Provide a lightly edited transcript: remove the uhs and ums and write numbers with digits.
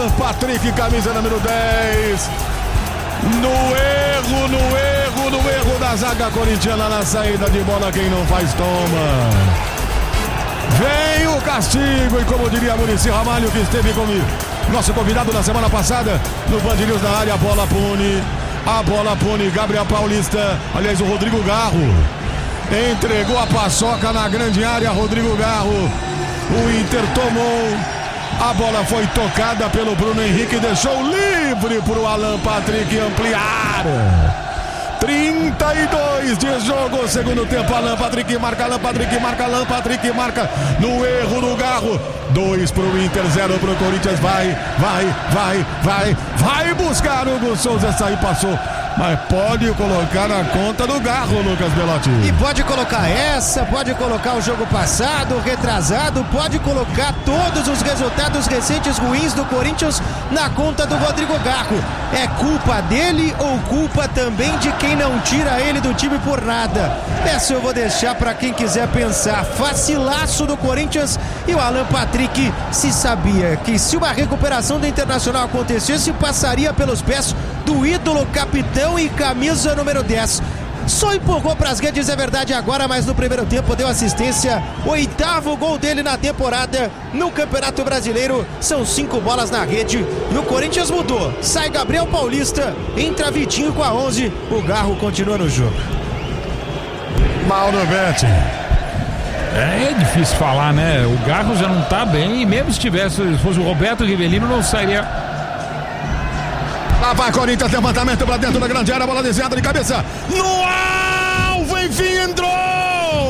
Alan Patrick, camisa número 10. No erro da zaga corintiana na saída de bola, quem não faz toma. Vem o castigo e, como diria Muricy Ramalho, que esteve comigo, nosso convidado na semana passada no Band News da área, a bola pune Gabriel Paulista, aliás o Rodrigo Garro entregou a paçoca na grande área. Rodrigo Garro, o Inter tomou, a bola foi tocada pelo Bruno Henrique, deixou livre para o Alan Patrick ampliar. 32 de jogo, segundo tempo. Alan Patrick marca no erro do Garro. 2 pro Inter, 0 pro Corinthians. Vai buscar o Hugo Souza. Essa aí passou, mas pode colocar na conta do Garro, Lucas Belotti. E pode colocar essa, pode colocar o jogo passado, retrasado, pode colocar todos os resultados recentes ruins do Corinthians na conta do Rodrigo Garro. É culpa dele ou culpa também de quem não tira ele do time por nada? Essa eu vou deixar para quem quiser pensar. Facilaço do Corinthians, e o Alan Patrick se sabia que se uma recuperação do Internacional acontecesse, passaria pelos pés do ídolo capitão e camisa número 10. Só empurrou para as redes, é verdade, agora, mas no primeiro tempo deu assistência. 8º gol dele na temporada no Campeonato Brasileiro. São 5 bolas na rede e o Corinthians mudou. Sai Gabriel Paulista, entra Vitinho com a 11. O Garro continua no jogo. Mauro Betti. É difícil falar, né? O Garro já não tá bem, e mesmo se fosse o Roberto Rivelino, não sairia. Lá vai Corinthians, levantamento pra dentro da grande área, bola desviada de cabeça no alvo, enfim, entrou!